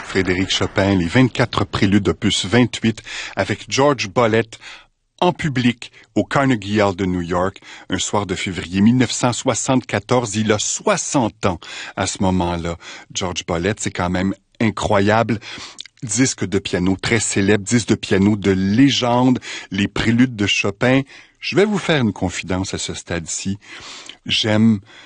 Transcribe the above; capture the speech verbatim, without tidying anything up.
Frédéric Chopin, les vingt-quatre préludes opus vingt-huit avec George Bollett en public au Carnegie Hall de New York, un soir de février mille neuf cent soixante-quatorze. Il a soixante ans à ce moment-là. George Bollett, c'est quand même incroyable. Disque de piano très célèbre, disque de piano de légende, les préludes de Chopin. Je vais vous faire une confidence à ce stade-ci. J'aime